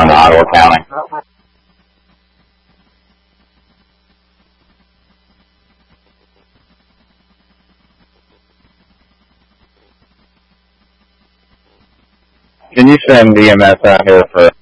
on to Ottawa County. Can you send EMS out here for